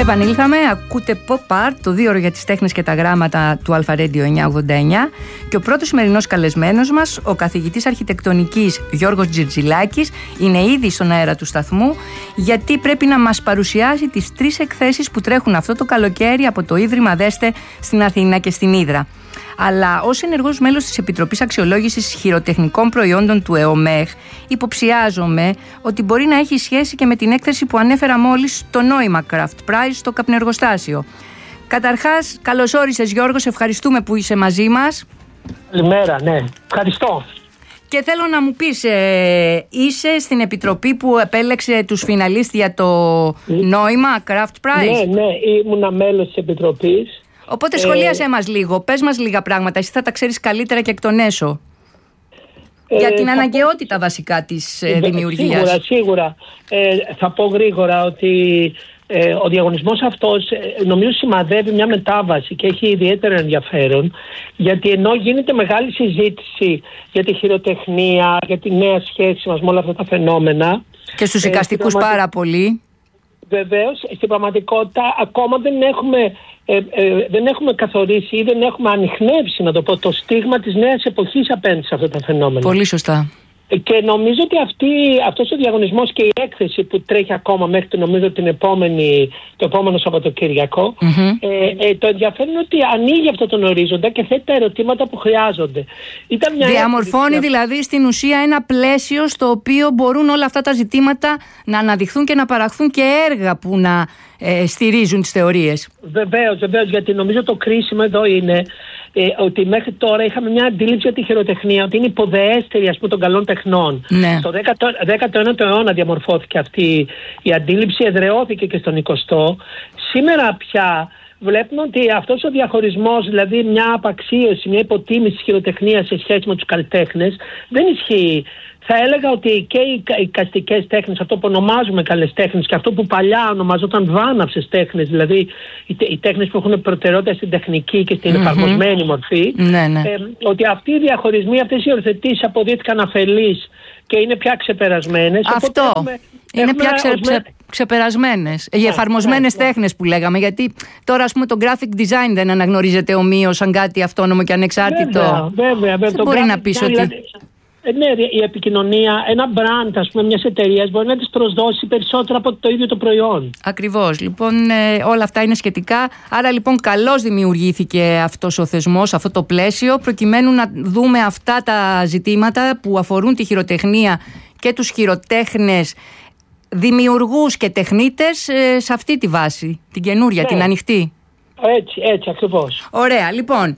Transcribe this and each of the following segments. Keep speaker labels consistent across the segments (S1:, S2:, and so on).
S1: Επανήλθαμε, ακούτε Pop Art, το 2ωρο για τις τέχνες και τα γράμματα του Alpha Radio 989 και ο πρώτος σημερινός καλεσμένος μας, ο καθηγητής αρχιτεκτονικής Γιώργος Τζιρτζιλάκης, είναι ήδη στον αέρα του σταθμού γιατί πρέπει να μας παρουσιάσει τις 3 εκθέσεις που τρέχουν αυτό το καλοκαίρι από το Ίδρυμα Δέστε στην Αθήνα και στην Ύδρα. Αλλά ως ενεργός μέλος της Επιτροπής Αξιολόγησης Χειροτεχνικών Προϊόντων του ΕΟΜΕΧ, υποψιάζομαι ότι μπορεί να έχει σχέση και με την έκθεση που ανέφερα μόλις, το Νόημα Craft Prize στο καπνεργοστάσιο. Καταρχάς, καλώς όρισες Γιώργο, σε ευχαριστούμε που είσαι μαζί μας.
S2: Καλημέρα, ναι. Ευχαριστώ.
S1: Και θέλω να μου πεις, είσαι στην Επιτροπή που επέλεξε τους φιναλίστ για το Νόημα Craft Prize?
S2: Ναι, ήμουνα μέλος της Επιτροπής.
S1: Οπότε σχολίασέ μας λίγο, πες μας λίγα πράγματα, εσύ θα τα ξέρεις καλύτερα και εκ των έσω. Για την αναγκαιότητα βασικά της δημιουργίας.
S2: Σίγουρα. Θα πω γρήγορα ότι ο διαγωνισμός αυτός νομίζω σημαδεύει μια μετάβαση και έχει ιδιαίτερο ενδιαφέρον, γιατί ενώ γίνεται μεγάλη συζήτηση για τη χειροτεχνία, για τη νέα σχέση μας με όλα αυτά τα φαινόμενα. Και στους εικαστικούς
S1: πάρα πολύ.
S2: Βεβαίως, στην πραγματικότητα ακόμα δεν έχουμε καθορίσει ή δεν έχουμε ανιχνεύσει, να το πω, το στίγμα της νέας εποχής απέναντι σε αυτά τα φαινόμενα.
S1: Πολύ σωστά.
S2: Και νομίζω ότι αυτός ο διαγωνισμός και η έκθεση που τρέχει ακόμα μέχρι το επόμενο Σαββατοκύριακο, το ενδιαφέρον είναι ότι ανοίγει αυτό τον ορίζοντα και θέτει τα ερωτήματα που χρειάζονται.
S1: Διαμορφώνει δηλαδή στην ουσία ένα πλαίσιο στο οποίο μπορούν όλα αυτά τα ζητήματα να αναδειχθούν και να παραχθούν και έργα που να στηρίζουν τις θεωρίες.
S2: Βεβαίως, γιατί νομίζω το κρίσιμο εδώ είναι ότι μέχρι τώρα είχαμε μια αντίληψη για τη χειροτεχνία ότι είναι υποδεέστερη των καλών τεχνών.
S1: Ναι.
S2: Στο 19ο αιώνα διαμορφώθηκε αυτή η αντίληψη, εδραιώθηκε και στον 20ο. Σήμερα πια βλέπουμε ότι αυτός ο διαχωρισμός, δηλαδή μια απαξίωση, μια υποτίμηση της χειροτεχνίας σε σχέση με τους καλλιτέχνες, δεν ισχύει. Θα έλεγα ότι και οι εικαστικές τέχνες, αυτό που ονομάζουμε καλές τέχνες και αυτό που παλιά ονομαζόταν βάναυσες τέχνες, δηλαδή οι τέχνες που έχουν προτεραιότητα στην τεχνική και στην εφαρμοσμένη μορφή, ότι αυτοί οι διαχωρισμοί, αυτές οι οριοθετήσεις αποδείχθηκαν αφελείς και είναι πια ξεπερασμένες.
S1: Αυτό. Είναι πια ξεπερασμένες. Οι εφαρμοσμένες τέχνες που λέγαμε. Γιατί τώρα, ας πούμε, το graphic design δεν αναγνωρίζεται ομοίως σαν κάτι αυτόνομο και ανεξάρτητο.
S2: Βέβαια.
S1: Δεν μπορεί να πεις ότι.
S2: Ναι, η επικοινωνία, ένα brand, ας πούμε, μιας εταιρείας μπορεί να της προσδώσει περισσότερο από το ίδιο το προϊόν.
S1: Ακριβώς. Λοιπόν, όλα αυτά είναι σχετικά. Άρα, λοιπόν, καλώς δημιουργήθηκε αυτός ο θεσμός, αυτό το πλαίσιο, προκειμένου να δούμε αυτά τα ζητήματα που αφορούν τη χειροτεχνία και τους χειροτέχνες, δημιουργούς και τεχνίτες σε αυτή τη βάση, την καινούρια, την ανοιχτή.
S2: Έτσι ακριβώς.
S1: Ωραία, λοιπόν,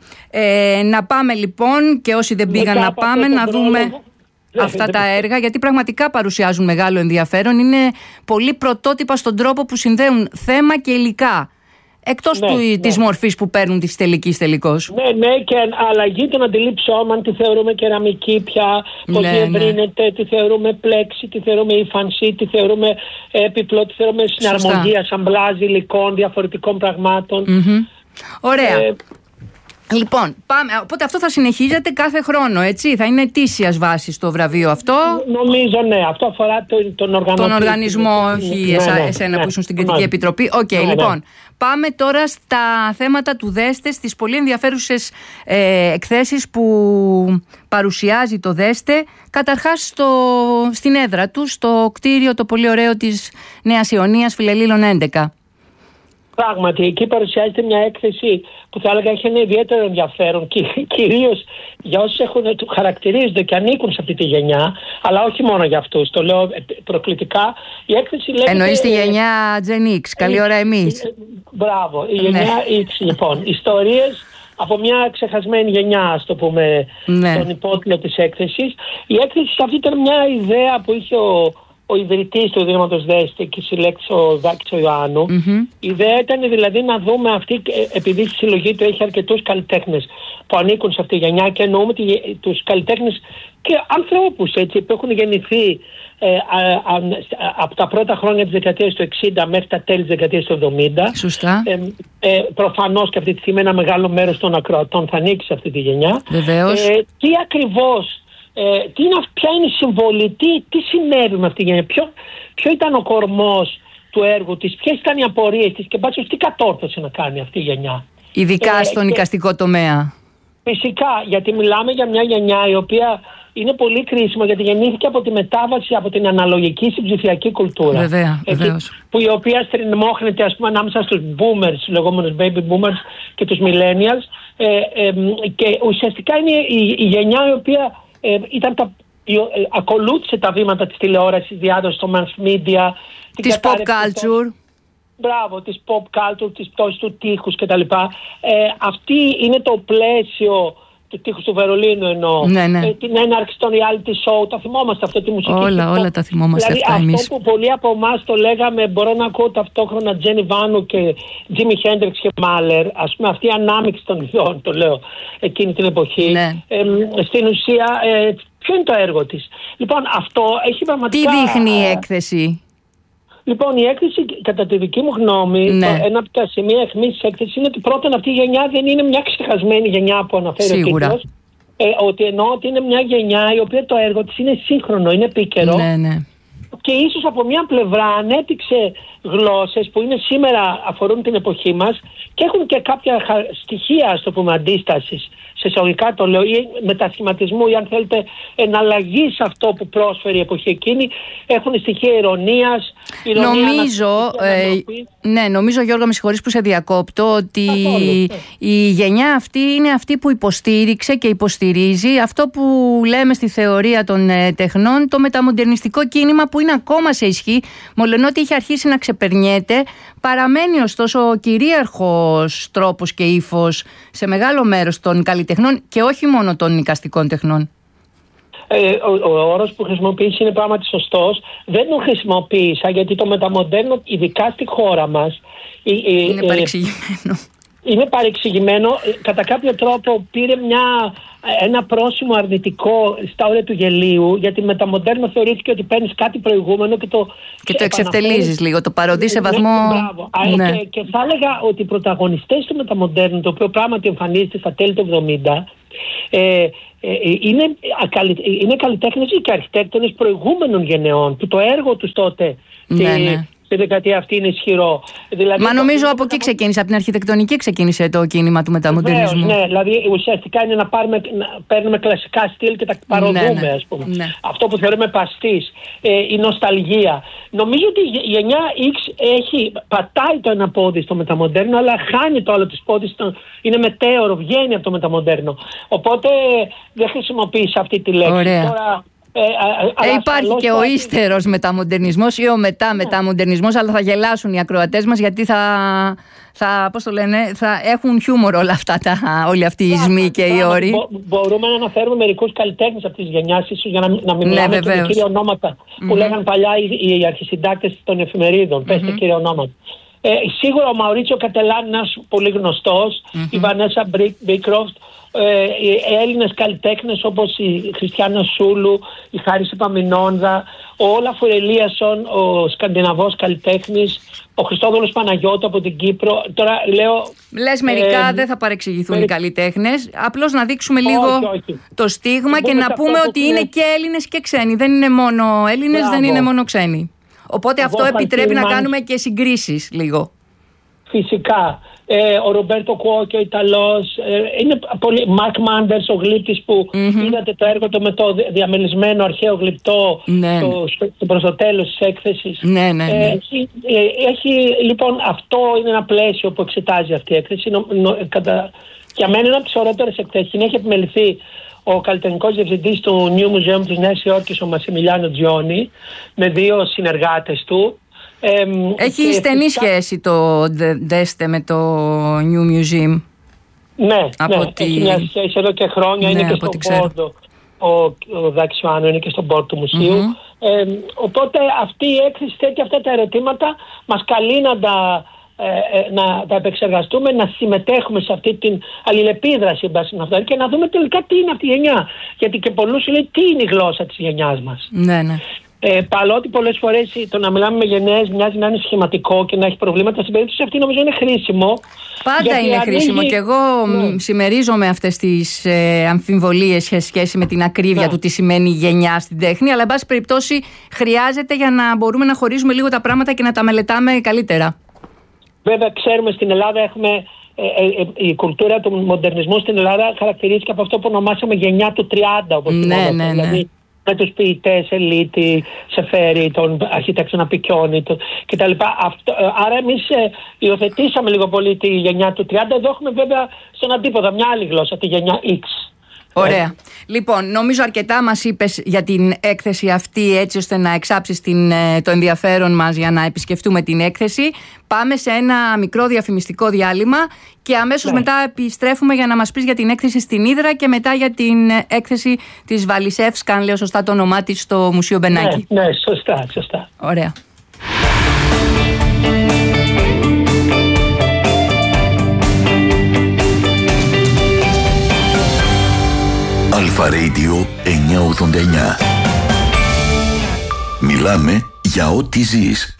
S1: να πάμε λοιπόν και όσοι δεν πήγαν να πάμε να δούμε αυτά τα έργα, γιατί πραγματικά παρουσιάζουν μεγάλο ενδιαφέρον. Είναι πολύ πρωτότυπα στον τρόπο που συνδέουν θέμα και υλικά, εκτός της μορφής που παίρνουν της τελικός.
S2: Ναι, και αλλαγή των αντιλήψεων, αν τη θεωρούμε κεραμική πια, πώς διευρύνεται, τι θεωρούμε πλέξη, τι θεωρούμε ύφανση, τι θεωρούμε έπιπλο, τι θεωρούμε συναρμογία, ασαμπλάζ υλικών, διαφορετικών πραγμάτων.
S1: Ωραία. Λοιπόν, πάμε. Οπότε αυτό θα συνεχίζεται κάθε χρόνο, έτσι? Θα είναι ετήσιας βάσης το βραβείο αυτό?
S2: Νομίζω, ναι. Αυτό αφορά τον
S1: οργανισμό, όχι εσένα που ήσουν στην Κριτική Επιτροπή. Λοιπόν, πάμε τώρα στα θέματα του Δέστε, στις πολύ ενδιαφέρουσες εκθέσεις που παρουσιάζει το Δέστε. Καταρχάς στην έδρα του, στο κτίριο το πολύ ωραίο της Νέας Ιωνίας, Φιλελλήλων 11.
S2: Πράγματι, εκεί παρουσιάζεται μια έκθεση που θα έλεγα έχει ένα ιδιαίτερο ενδιαφέρον, κυρίως για όσους χαρακτηρίζονται και ανήκουν σε αυτή τη γενιά, αλλά όχι μόνο για αυτούς. Το λέω προκλητικά. Η έκθεση λέγεται.
S1: Εννοείς τη γενιά Gen X, καλή ώρα εμείς.
S2: Μπράβο, η γενιά X, λοιπόν. Ιστορίες από μια ξεχασμένη γενιά, ας το πούμε, τον υπότιτλο της έκθεσης. Η έκθεση αυτή ήταν μια ιδέα που είχε ο ιδρυτής του Ιδρύματος Δέστε και συλλέκτης ο Δάκης ο Ιωάννου. Η ιδέα ήταν δηλαδή να δούμε αυτή, επειδή στη συλλογή του έχει αρκετούς καλλιτέχνες που ανήκουν σε αυτή τη γενιά, και εννοούμε τους καλλιτέχνες και ανθρώπους που έχουν γεννηθεί από τα πρώτα χρόνια της δεκαετίας του 60 μέχρι τα τέλη της δεκαετίας του 70.
S1: Σωστά.
S2: Προφανώς και αυτή τη στιγμή ένα μεγάλο μέρος των ακροατών θα ανήκει σε αυτή τη γενιά.
S1: Βεβαίως.
S2: Τι ακριβώς, ποια είναι η συμβολή, τι συνέβη με αυτή τη γενιά, ποιο ήταν ο κορμός του έργου της, ποιες ήταν οι απορίες της και μπάτσος τι κατόρθωσε να κάνει αυτή η γενιά.
S1: Ειδικά στον εικαστικό τομέα.
S2: Φυσικά, γιατί μιλάμε για μια γενιά η οποία είναι πολύ κρίσιμο, γιατί γεννήθηκε από τη μετάβαση από την αναλογική στην ψηφιακή κουλτούρα.
S1: Βέβαια, βεβαίως.
S2: Που η οποία στριμώχνεται, ας πούμε, ανάμεσα στους boomers, τους λεγόμενους baby boomers και τους millennials. Και ουσιαστικά είναι η γενιά η οποία ακολούθησε τα βήματα της τηλεόρασης, διάδοσης στο mass media,
S1: της pop culture.
S2: Μπράβο, της pop culture, της πτώσης του τείχους κτλ. Αυτή είναι το πλαίσιο του τείχους του Βερολίνου εννοώ.
S1: Ναι.
S2: Την έναρξη των reality show, τα θυμόμαστε αυτή τη μουσική.
S1: Όλα τα θυμόμαστε
S2: δηλαδή,
S1: αυτά εμείς.
S2: Αυτό που πολλοί από εμάς το λέγαμε, μπορώ να ακούω ταυτόχρονα Τζένι Βάνου και Τζίμι Χέντριξ και Μάλερ, ας πούμε αυτή η ανάμειξη των ιδιών, το λέω, εκείνη την εποχή.
S1: Ναι.
S2: Στην ουσία, ποιο είναι το έργο της? Λοιπόν, αυτό έχει πραγματικά...
S1: Τι δείχνει η έκθεση?
S2: Λοιπόν, η έκθεση, κατά τη δική μου γνώμη, ένα από τα σημεία αιχμής της έκθεσης είναι ότι πρώτον αυτή η γενιά δεν είναι μια ξεχασμένη γενιά που αναφέρει ο τίτλος. Ότι εννοώ ότι είναι μια γενιά η οποία το έργο της είναι σύγχρονο, είναι επίκαιρο.
S1: Ναι.
S2: Και ίσως από μια πλευρά ανέπτυξε γλώσσες που είναι σήμερα αφορούν την εποχή μας και έχουν και κάποια στοιχεία, ας το πούμε, αντίστασης, σε εισαγωγικά το λέω, ή μετασχηματισμού ή αν θέλετε εναλλαγή σε αυτό που πρόσφερε η εποχή εκείνη. Έχουν στοιχεία ηρωνίας.
S1: Νομίζω, Γιώργο, με συγχωρείς που σε διακόπτω, ότι η γενιά αυτή είναι αυτή που υποστήριξε και υποστηρίζει αυτό που λέμε στη θεωρία των τεχνών, το μεταμοντερνιστικό κίνημα που είναι ακόμα σε ισχύ, μολονότι είχε αρχίσει να ξεπερνιέται, παραμένει ωστόσο ο κυρίαρχος τρόπος και ύφος σε μεγάλο μέρος των καλλιτεχνών και όχι μόνο των εικαστικών τεχνών.
S2: Ο όρος που χρησιμοποιήσει είναι πράγματι σωστός. Δεν τον χρησιμοποίησα γιατί το μεταμοντέρνο, ειδικά στη χώρα μας,
S1: είναι παρεξηγημένο.
S2: Είναι παρεξηγημένο. Κατά κάποιο τρόπο πήρε ένα πρόσημο αρνητικό στα όρια του γελίου, γιατί μεταμοντέρνο θεωρήθηκε ότι παίρνεις κάτι προηγούμενο και το
S1: εξευτελίζεις λίγο, το παροδείς σε βαθμό...
S2: Ναι. Και θα έλεγα ότι οι πρωταγωνιστές του μεταμοντέρνου, το οποίο πράγματι εμφανίζεται στα τέλη του 70, είναι καλλιτέχνες και αρχιτέκτονες προηγούμενων γενεών, που το έργο τους τότε... Στη δεκαετία αυτή είναι ισχυρό. Δηλαδή,
S1: μα νομίζω από εκεί ξεκίνησε, από την αρχιτεκτονική ξεκίνησε το κίνημα του μεταμοντερνισμού.
S2: Ναι, δηλαδή ουσιαστικά είναι να παίρνουμε κλασικά στυλ και τα παροδούμε, ας πούμε. Ναι. Αυτό που θεωρούμε παστής, η νοσταλγία. Νομίζω ότι η γενιά X πατάει το ένα πόδι στο μεταμοντέρνο, αλλά χάνει το άλλο της πόδι, είναι μετέωρο, βγαίνει από το μεταμοντέρνο. Οπότε δεν χρησιμοποίησα αυτή τη λέξη.
S1: Ωραία. Υπάρχει και ο ύστερος μεταμοντερνισμός ή ο μεταμοντερνισμός, αλλά θα γελάσουν οι ακροατές μας γιατί θα έχουν χιούμορ όλα αυτά όλοι αυτοί οι ισμοί και οι όροι.
S2: Μπορούμε να αναφέρουμε μερικούς καλλιτέχνες αυτής της γενιάς, ίσως για να μιλάμε και με κύρια ονόματα που λέγαν παλιά οι αρχισυντάκτες των εφημερίδων. Πέστε κύρια ονόματα. Σίγουρα ο Μαουρίτσιο Κατελάν, ένας πολύ γνωστός, η Βανέσα Μπίκροφτ, οι Έλληνες καλλιτέχνες όπως η Χριστιάνα Σούλου, η Χάριση Παμινόνδα, ο Όλαφ Ελίασον, ο Σκανδιναβός καλλιτέχνης, ο Χριστόδουλος Παναγιώτου από την Κύπρο. Τώρα
S1: λες μερικά δεν θα παρεξηγηθούν οι καλλιτέχνες, απλώς να δείξουμε λίγο το στίγμα και να πούμε ότι είναι και Έλληνες και ξένοι. Δεν είναι μόνο Έλληνες, δεν είναι μόνο ξένοι. Οπότε αυτό επιτρέπει να κάνουμε και συγκρίσεις λίγο.
S2: Φυσικά. Ο Ρομπέρτο Κουόκιο, ο Ιταλός, είναι πολύ. Μαρκ Μάντερς, ο γλύπτης που είδατε το έργο του με το διαμελισμένο αρχαίο γλυπτό προς το τέλος της έκθεσης.
S1: Ναι.
S2: Λοιπόν, αυτό είναι ένα πλαίσιο που εξετάζει αυτή η έκθεση. Για μένα είναι από τις ωραίτερες εκθέσεις. Την έχει επιμεληθεί ο καλλιτεχνικός διευθυντής του New Museum της Νέας Υόρκης, ο Μασιμιλιάνο Τζιόνι, με 2 συνεργάτες του.
S1: Έχει στενή σχέση το Deste με το New Museum.
S2: Ναι, έχει μια σχέση εδώ και χρόνια, είναι και στον πόρτο. Ο Δάκης Ιωάννου είναι και στον πόρτο του μουσείου. Οπότε αυτή η έκθεση θέτει αυτά τα ερωτήματα, μας καλεί να τα επεξεργαστούμε, να συμμετέχουμε σε αυτή την αλληλεπίδραση και να δούμε τελικά τι είναι αυτή η γενιά. Γιατί και πολλούς λέει τι είναι η γλώσσα της γενιάς μας.
S1: Ναι.
S2: Παρότι πολλές φορές το να μιλάμε με γενναίες μοιάζει να είναι σχηματικό και να έχει προβλήματα, στην περίπτωση αυτή νομίζω είναι χρήσιμο.
S1: Πάντα είναι χρήσιμο και εγώ συμμερίζομαι αυτές τις αμφιβολίες σε σχέση με την ακρίβεια του τι σημαίνει γενιά στην τέχνη, αλλά εν πάση περιπτώσει χρειάζεται για να μπορούμε να χωρίζουμε λίγο τα πράγματα και να τα μελετάμε καλύτερα. Βέβαια, ξέρουμε στην Ελλάδα έχουμε η κουλτούρα του μοντερνισμού στην Ελλάδα χαρακτηρίζεται από αυτό που ονομάσαμε γενιά του 30, όπως δηλαδή με τους ποιητές Ελίτη, Σεφέρη, τον αρχιτέκτονα Πικιόνι κτλ. Άρα εμείς υιοθετήσαμε λίγο πολύ τη γενιά του 30. Εδώ έχουμε βέβαια στον αντίποδα μια άλλη γλώσσα, τη γενιά X. Ωραία. Λοιπόν, νομίζω αρκετά μας είπες για την έκθεση αυτή, έτσι ώστε να εξάψεις το ενδιαφέρον μας για να επισκεφτούμε την έκθεση. Πάμε σε ένα μικρό διαφημιστικό διάλειμμα και αμέσως μετά επιστρέφουμε για να μας πεις για την έκθεση στην Ύδρα και μετά για την έκθεση της Βαλισεύσκα, αν λέω σωστά το όνομά της, στο Μουσείο Μπενάκη.
S2: Ναι, σωστά.
S1: Ωραία.
S3: Αλφα Radio 989. Μιλάμε για ό,τι ζεις.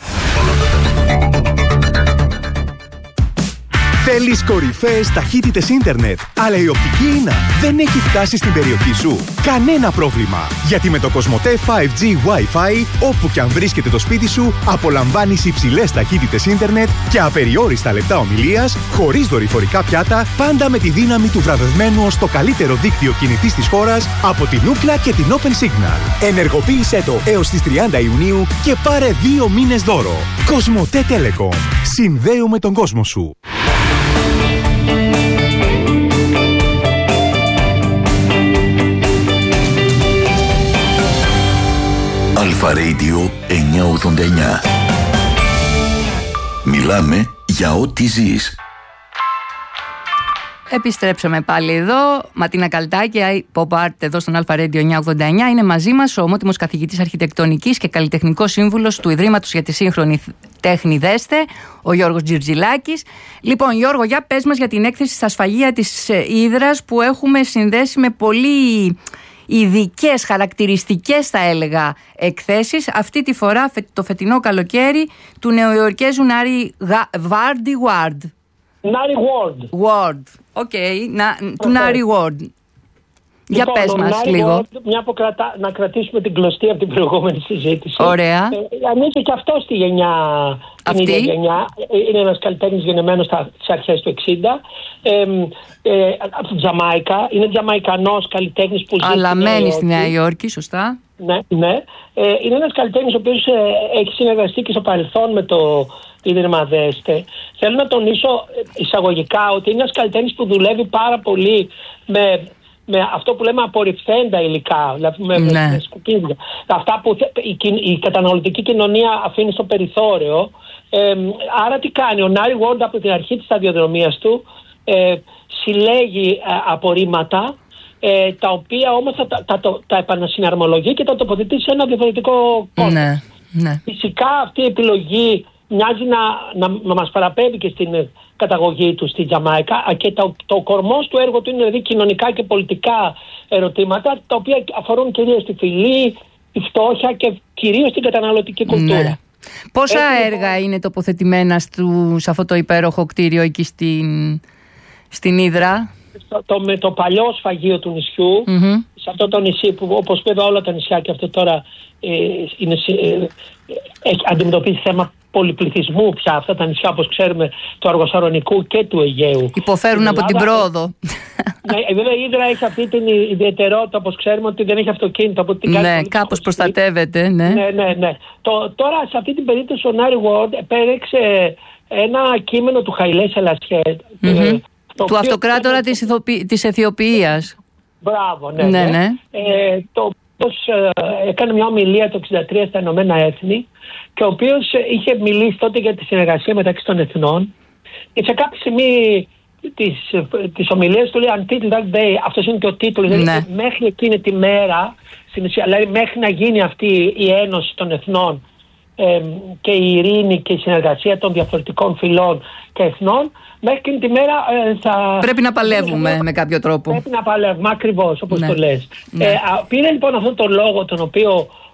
S4: Θέλεις κορυφαίες ταχύτητες ίντερνετ, αλλά η οπτική ίνα δεν έχει φτάσει στην περιοχή σου? Κανένα πρόβλημα, γιατί με το Κοσμοτέ 5G Wi-Fi, όπου και αν βρίσκεται το σπίτι σου, απολαμβάνεις υψηλές ταχύτητες ίντερνετ και απεριόριστα λεπτά ομιλίας, χωρίς δορυφορικά πιάτα, πάντα με τη δύναμη του βραβευμένου ως το καλύτερο δίκτυο κινητής της χώρας από την Ookla και την Open Signal. Ενεργοποίησέ το έως τις 30 Ιουνίου και πάρε 2 μήνες δώρο. Κοσμοτέ Telecom. Συνδέουμε τον κόσμο σου.
S3: Αλφα Radio 989. Μιλάμε για ό,τι ζεις.
S1: Επιστρέψαμε πάλι εδώ. Ματίνα Καλτάκη, Pop Art, εδώ στον Αλφα Radio 989. Είναι μαζί μας ο ομότιμος καθηγητής αρχιτεκτονικής και καλλιτεχνικός σύμβουλος του Ιδρύματος για τη Σύγχρονη Τέχνη ΔΕΣΤΕ, ο Γιώργος Τζιρτζιλάκης. Λοιπόν, Γιώργο, για πες μας για την έκθεση στα σφαγεία της Ύδρας που έχουμε συνδέσει με πολύ ειδικές, χαρακτηριστικές θα έλεγα εκθέσεις. Αυτή τη φορά το φετινό καλοκαίρι του Νεοϊορκέζου Νάρι Ward. Του Νάρι Ward. Για πες μας λίγο.
S2: Μια που να κρατήσουμε την κλωστή από την προηγούμενη συζήτηση.
S1: Ωραία.
S2: Ανήκει και αυτό στη γενιά. Αυτή. Την ίδια γενιά. Είναι ένας καλλιτέχνης γεννημένος στις αρχές του 60. Από την Τζαμάικα. Είναι Τζαμαϊκανός καλλιτέχνης που ζει.
S1: Αλλά μένει στη Νέα Υόρκη, σωστά.
S2: Ναι. Είναι ένας καλλιτέχνης ο οποίος έχει συνεργαστεί και στο παρελθόν με το Ίδρυμα ΔΕΣΤΕ. Θέλω να τονίσω εισαγωγικά ότι είναι ένας καλλιτέχνης που δουλεύει πάρα πολύ με αυτό που λέμε απορριφθέντα υλικά, δηλαδή με σκουπίδια. Αυτά που η καταναλωτική κοινωνία αφήνει στο περιθώριο. Άρα τι κάνει? Ο Νάρι Ward από την αρχή της σταδιοδρομίας του συλλέγει απορρίμματα, τα οποία όμως τα επανασυναρμολογεί και τα τοποθετεί σε ένα διαφορετικό κόσμο. Ναι. Φυσικά αυτή η επιλογή μοιάζει να μας παραπέμπει και στην καταγωγή του στη Τζαμάικα, και το κορμός του έργου του είναι δηλαδή κοινωνικά και πολιτικά ερωτήματα, τα οποία αφορούν κυρίως τη φυλή, τη φτώχεια και κυρίως την καταναλωτική κουλτούρα. Ναι.
S1: Πόσα έργα είναι τοποθετημένα σε αυτό το υπέροχο κτίριο εκεί στην Ύδρα?
S2: Με το παλιό σφαγείο του νησιού, σε αυτό το νησί που, όπως βέβαια όλα τα νησιά και αυτό τώρα έχει αντιμετωπίσει θέμα πολυπληθυσμού πια. Αυτά τα νησιά, όπως ξέρουμε, του Αργοσαρονικού και του Αιγαίου
S1: υποφέρουν από την πρόοδο.
S2: Ναι, βέβαια η Ύδρα έχει αυτή την ιδιαιτερότητα, όπως ξέρουμε, ότι δεν έχει αυτοκίνητο.
S1: Ναι, κάπως προστατεύεται. Ναι.
S2: Τώρα σε αυτή την περίπτωση ο Νάρι Ward επέλεξε ένα κείμενο του Χαϊλέ Σελασιέ,
S1: του αυτοκράτορα της Αιθιοπίας.
S2: Μπράβο, ναι. Το οποίος έκανε μια ομιλία το 1963 στα Ηνωμένα Έθνη και ο οποίος είχε μιλήσει τότε για τη συνεργασία μεταξύ των εθνών, και σε κάποια στιγμή της ομιλίας του λέει Until that day, αυτός είναι και ο τίτλος, δηλαδή μέχρι εκείνη τη μέρα, δηλαδή μέχρι να γίνει αυτή η ένωση των εθνών και η ειρήνη και η συνεργασία των διαφορετικών φυλών και εθνών, μέχρι εκείνη τη μέρα
S1: πρέπει να παλεύουμε με κάποιο τρόπο.
S2: Πρέπει να παλεύουμε, ακριβώς όπως το λες. Πήρε λοιπόν αυτόν τον λόγο τον οποίο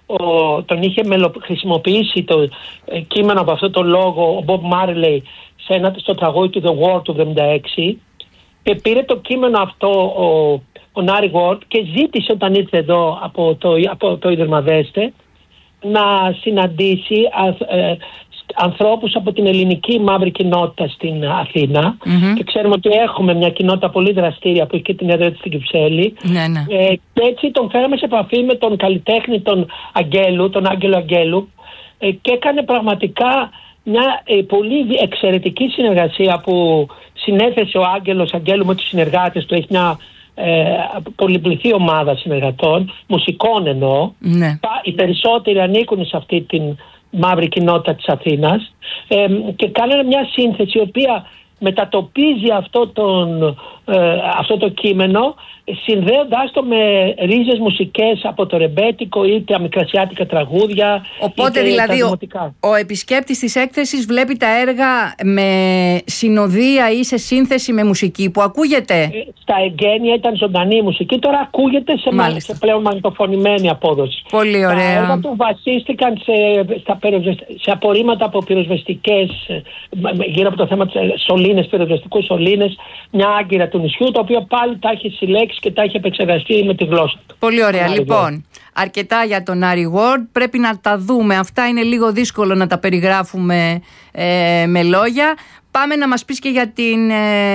S2: τον είχε χρησιμοποιήσει το κείμενο από αυτό το λόγο ο Bob Marley στο τραγούδι του The War του 1976, και πήρε το κείμενο αυτό ο Νάρι Γουόρντ και ζήτησε όταν ήρθε εδώ από το Ίδρυμα Δέστε να συναντήσει ανθρώπους από την ελληνική μαύρη κοινότητα στην Αθήνα, και ξέρουμε ότι έχουμε μια κοινότητα πολύ δραστήρια που έχει και την έδρα της στην Κυψέλη. Και έτσι τον φέραμε σε επαφή με τον καλλιτέχνη τον Άγγελο Αγγέλου, και έκανε πραγματικά μια πολύ εξαιρετική συνεργασία που συνέθεσε ο Άγγελος Αγγέλου με τους συνεργάτες του. Έχει μια πολυπληθή ομάδα συνεργατών, μουσικών εννοώ. Οι περισσότεροι ανήκουν σε αυτή την μαύρη κοινότητα της Αθήνας, και κάνανε μια σύνθεση η οποία μετατοπίζει αυτό το κείμενο, συνδέοντάς το με ρίζες μουσικές από το ρεμπέτικο ή τα μικρασιάτικα τραγούδια.
S1: Οπότε δηλαδή ο επισκέπτης της έκθεσης βλέπει τα έργα με συνοδεία ή σε σύνθεση με μουσική που ακούγεται.
S2: Στα εγγένεια ήταν ζωντανή μουσική, τώρα ακούγεται σε πλέον μαγνητοφωνημένη απόδοση.
S1: Πολύ ωραία.
S2: Τα έργα του βασίστηκαν σε απορρίμματα από πυροσβεστικές, γύρω από το θέμα της σωλήνες, πυροσβεστικούς σωλήνες, μια άγκυρα του νησιού, το οποίο πάλι τα έχει συλλέξει και τα έχει επεξεργαστεί με τη γλώσσα του.
S1: Πολύ ωραία. Λοιπόν, αρκετά για τον Νάρι Γουόρντ. Πρέπει να τα δούμε. Αυτά είναι λίγο δύσκολο να τα περιγράφουμε με λόγια. Πάμε να μας πεις και για την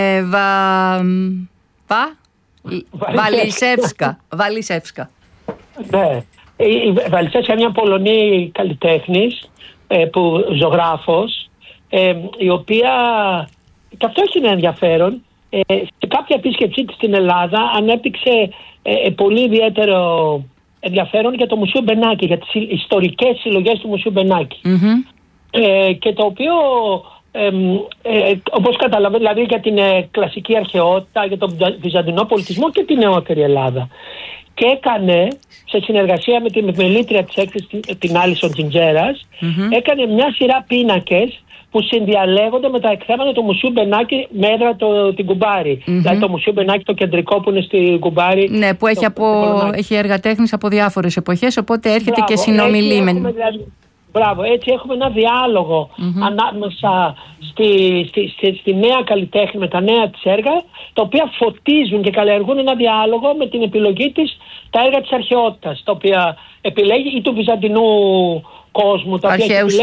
S1: Βαλισεύσκα.
S2: Ναι. Η Βαλισεύσκα είναι μια Πολωνή καλλιτέχνης, ζωγράφος, η οποία και αυτό έχει ένα ενδιαφέρον. Σε κάποια επίσκεψή της στην Ελλάδα ανέπτυξε πολύ ιδιαίτερο ενδιαφέρον για το Μουσείο Μπενάκη, για τις ιστορικές συλλογές του Μουσείου Μπενάκη. Και το οποίο, όπως καταλαβαίνετε, δηλαδή για την κλασική αρχαιότητα, για τον βυζαντινό πολιτισμό και την νεότερη Ελλάδα. Και έκανε, σε συνεργασία με την επιμελήτρια της έκθεσης, την Άλισον Τζιντζέρας, έκανε μια σειρά πίνακες που συνδιαλέγονται με τα εκθέματα του Μουσείου Μπενάκη με έδρα την Κουμπάρη. Δηλαδή το Μουσείο Μπενάκη το κεντρικό που είναι στην Κουμπάρη.
S1: Ναι, που έχει έργα τέχνης από διάφορες εποχές, οπότε έρχεται και συνομιλεί με.
S2: Μπράβο, έτσι έχουμε ένα διάλογο ανάμεσα στη νέα καλλιτέχνη, με τα νέα της έργα, τα οποία φωτίζουν και καλλιεργούν ένα διάλογο με την επιλογή της τα έργα της αρχαιότητας, τα οποία επιλέγει, ή του βυζαντινού κόσμου, τα οποία